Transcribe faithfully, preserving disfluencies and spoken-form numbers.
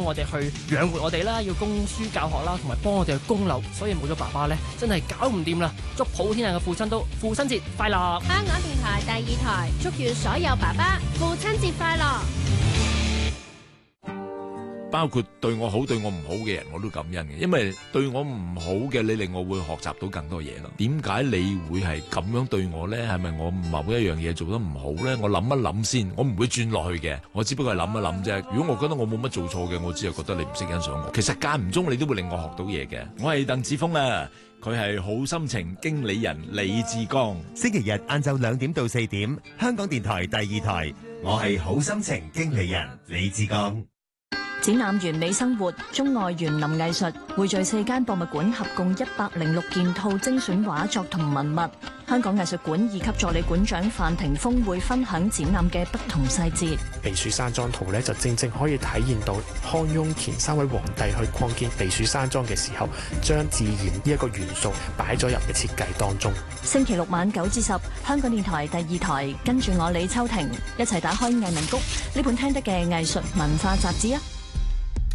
幫我哋去養活我哋啦，要供書教學啦，同埋幫我哋去供樓，所以冇咗爸爸咧，真係搞唔掂啦！祝普天下嘅父親都父親節快樂！ 香港電台第二台祝願所有爸爸父親節快樂。 包括對我好對我唔好嘅人我都感恩嘅，因為對我唔好嘅你令我會學習到更多嘢咯。點解你會係咁樣對我呢？係咪我某一樣嘢做得唔好呢？我諗一諗先，我唔會轉落去嘅，我只不過係諗一諗啫。如果我覺得我冇乜做錯嘅，我只係覺得你唔識欣賞我。其實間唔中你都會令我學到嘢嘅。我係鄧子峰啊，佢係好心情經理人李志剛。 星期日晏晝兩點到四點，香港電台第二台，我係好心情經理人李志剛。 展覽完美生活、中外園林藝術匯聚四間博物館，合共一百零六件套精選畫作同文物。香港藝術館二級助理館長范霆鋒會分享展覽嘅不同細節。 避暑山莊圖咧，就正正可以體現到康雍乾三位皇帝去擴建避暑山莊嘅時候，將自然呢一個元素擺咗入嘅設計當中。 星期六晚九至十，香港電台第二台，跟住我李秋婷一齊打開藝文谷呢本聽得嘅藝術文化雜誌啊！